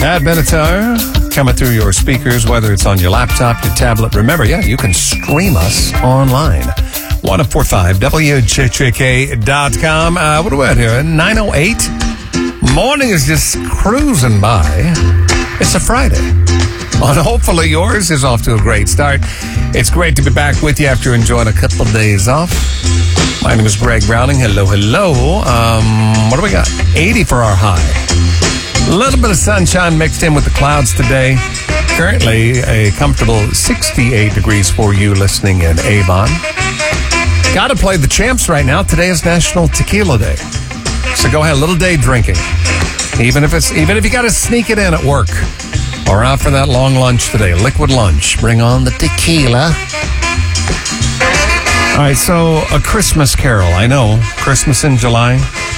Pat Benatar coming through your speakers, whether it's on your laptop, your tablet. Remember, you can stream us online. 1045 WJJK.com. What are we at here? 9:08. Morning is just cruising by. It's a Friday. And hopefully yours is off to a great start. It's great to be back with you after enjoying a couple of days off. My name is Greg Browning. Hello. What do we got? 80 for our high. A little bit of sunshine mixed in with the clouds today. Currently a comfortable 68 degrees for you listening in Avon. Got to play the champs right now. Today is National Tequila Day. So go ahead, a little day drinking. Even if you got to sneak it in at work or out for that long lunch today, liquid lunch. Bring on the tequila. All right, so A Christmas Carol. I know, Christmas in July.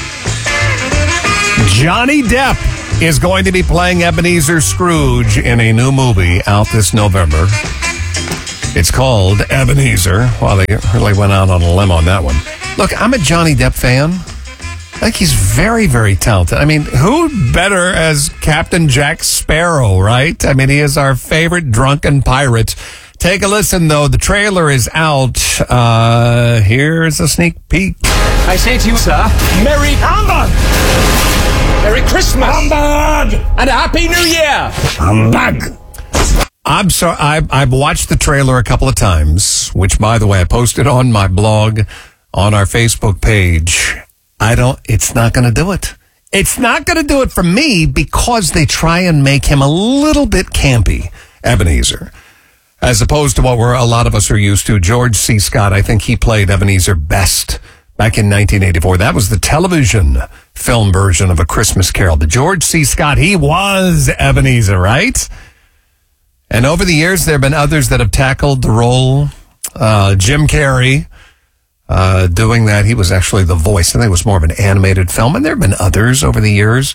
Johnny Depp is going to be playing Ebenezer Scrooge in a new movie out this November. It's called Ebenezer. Well, they really went out on a limb on that one. Look, I'm a Johnny Depp fan. I think he's very, very talented. I mean, who better as Captain Jack Sparrow, right? I mean, he is our favorite drunken pirate. Take a listen, though. The trailer is out. Here's a sneak peek. I say to you, sir, Merry Humbug! Merry Christmas! Humbug! And a Happy New Year! Humbug! I'm sorry, I've watched the trailer a couple of times, which, by the way, I posted on my blog on our Facebook page. It's not going to do it. It's not going to do it for me because they try and make him a little bit campy, Ebenezer, as opposed to what a lot of us are used to. George C. Scott, I think he played Ebenezer best back in 1984. That was the television film version of A Christmas Carol. The George C. Scott, he was Ebenezer, right? And over the years, there have been others that have tackled the role. Jim Carrey, doing that. He was actually the voice. I think it was more of an animated film. And there have been others over the years.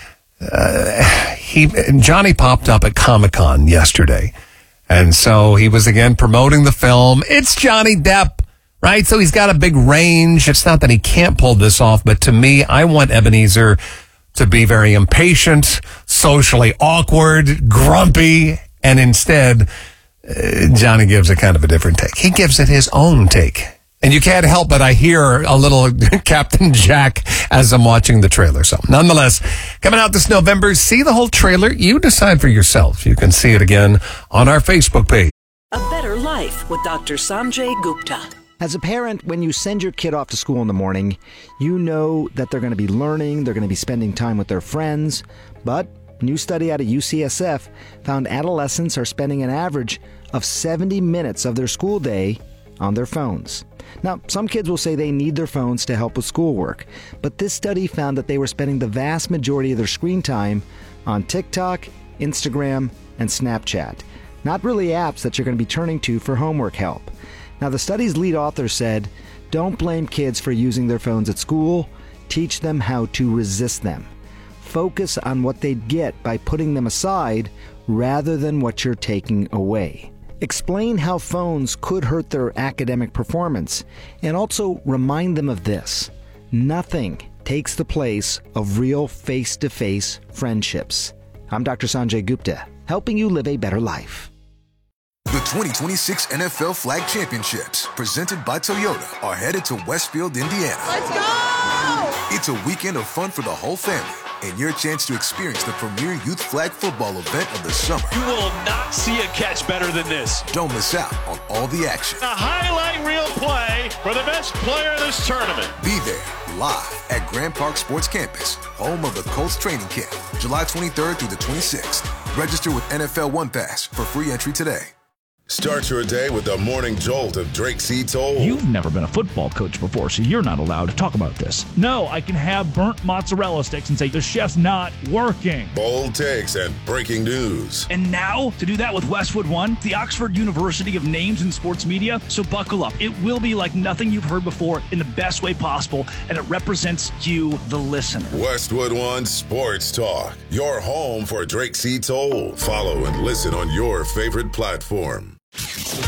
Johnny popped up at Comic-Con yesterday. And so he was again promoting the film. It's Johnny Depp, right? So he's got a big range. It's not that he can't pull this off, but to me, I want Ebenezer to be very impatient, socially awkward, grumpy, and instead, Johnny gives a kind of a different take. He gives it his own take. And you can't help but I hear a little Captain Jack as I'm watching the trailer. So nonetheless, coming out this November, see the whole trailer. You decide for yourself. You can see it again on our Facebook page. A Better Life with Dr. Sanjay Gupta. As a parent, when you send your kid off to school in the morning, you know that they're going to be learning, they're going to be spending time with their friends. But a new study out of UCSF found adolescents are spending an average of 70 minutes of their school day on their phones. Now, some kids will say they need their phones to help with schoolwork, but this study found that they were spending the vast majority of their screen time on TikTok, Instagram, and Snapchat. Not really apps that you're going to be turning to for homework help. Now, the study's lead author said, don't blame kids for using their phones at school. Teach them how to resist them. Focus on what they'd get by putting them aside rather than what you're taking away. Explain how phones could hurt their academic performance, and also remind them of this: nothing takes the place of real face-to-face friendships. I'm Dr. Sanjay Gupta, helping you live a better life. The 2026 NFL Flag Championships, presented by Toyota, are headed to Westfield, Indiana. Let's go! It's a weekend of fun for the whole family, and your chance to experience the premier youth flag football event of the summer. You will not see a catch better than this. Don't miss out on all the action. A highlight reel play for the best player in this tournament. Be there live at Grand Park Sports Campus, home of the Colts training camp, July 23rd through the 26th. Register with NFL One Pass for free entry today. Start your day with the morning jolt of Drake C. Toll. You've never been a football coach before, so you're not allowed to talk about this. No, I can have burnt mozzarella sticks and say the chef's not working. Bold takes and breaking news. And now, to do that with Westwood One, the Oxford University of names in sports media, so buckle up. It will be like nothing you've heard before in the best way possible, and it represents you, the listener. Westwood One Sports Talk, your home for Drake C. Toll. Follow and listen on your favorite platform.